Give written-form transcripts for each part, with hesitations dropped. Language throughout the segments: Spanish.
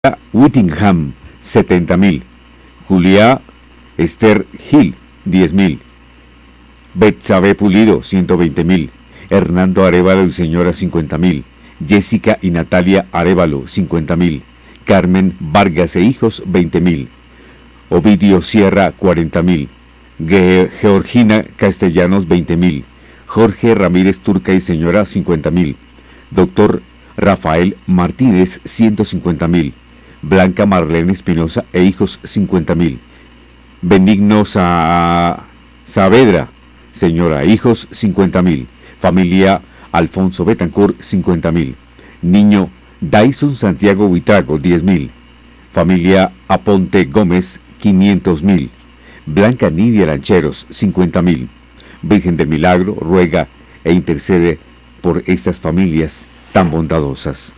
Whittingham, 70.000. Julia Esther Gil, 10.000. Betsabe Pulido, 120.000. Hernando Arévalo y señora, 50.000. Jessica y Natalia Arévalo, 50.000. Carmen Vargas e hijos, 20.000. Ovidio Sierra, 40.000. Georgina Castellanos, 20.000. Jorge Ramírez Turca y señora, 50.000. Doctor Rafael Martínez, 150.000. Blanca Marlene Espinosa e hijos, 50.000. Benigno Saavedra, señora, hijos, 50.000. Familia Alfonso Betancourt, 50.000. Niño Dyson Santiago Buitrago, 10.000. Familia Aponte Gómez, 500.000. Blanca Nidia Lancheros, 50.000. Virgen del Milagro, ruega e intercede por estas familias tan bondadosas.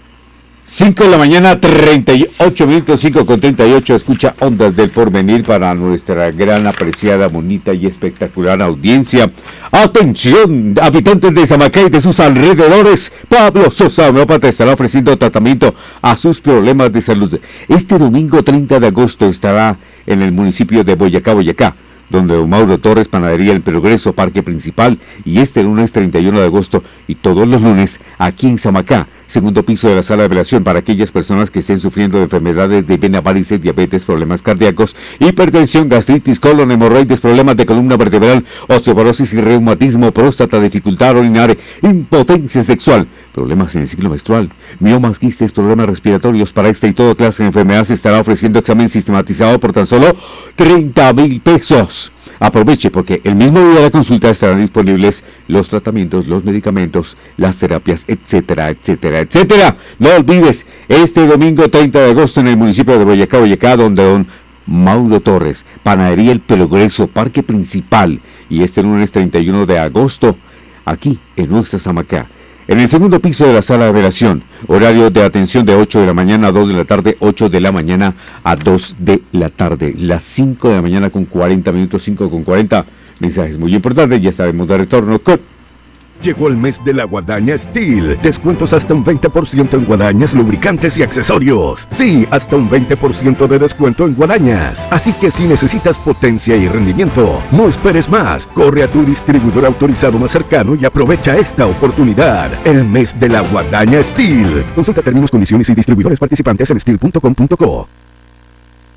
5 de la mañana, 38 minutos, 5:38, escucha Ondas del Porvenir para nuestra gran, apreciada, bonita y espectacular audiencia. ¡Atención, habitantes de Samacá y de sus alrededores! Pablo Sosa, homeópata, estará ofreciendo tratamiento a sus problemas de salud. Este domingo 30 de agosto estará en el municipio de Boyacá, donde don Mauro Torres, Panadería El Progreso, Parque Principal, y este lunes 31 de agosto y todos los lunes aquí en Samacá, segundo piso de la sala de velación para aquellas personas que estén sufriendo de enfermedades de vena, varices, diabetes, problemas cardíacos, hipertensión, gastritis, colon, hemorroides, problemas de columna vertebral, osteoporosis y reumatismo, próstata, dificultad a orinar, impotencia sexual, problemas en el ciclo menstrual, miomas, quistes, problemas respiratorios. Para esta y toda clase de enfermedades se estará ofreciendo examen sistematizado por tan solo 30,000 pesos. Aproveche, porque el mismo día de la consulta estarán disponibles los tratamientos, los medicamentos, las terapias, etcétera, etcétera, etcétera. No olvides, este domingo 30 de agosto en el municipio de Boyacá, donde don Mauro Torres, Panadería El Progreso, Parque Principal, y este lunes 31 de agosto, aquí en nuestra Samacá. En el segundo piso de la sala de velación, horario de atención de 8 de la mañana a 2 de la tarde, 8 de la mañana a 2 de la tarde. Las 5 de la mañana con 40 minutos, 5:40. Mensajes muy importantes, ya estaremos de retorno con... Llegó el mes de la Guadaña Steel. Descuentos hasta un 20% en guadañas, lubricantes y accesorios. Sí, hasta un 20% de descuento en guadañas. Así que si necesitas potencia y rendimiento, no esperes más. Corre a tu distribuidor autorizado más cercano y aprovecha esta oportunidad. El mes de la Guadaña Steel. Consulta términos, condiciones y distribuidores participantes en steel.com.co.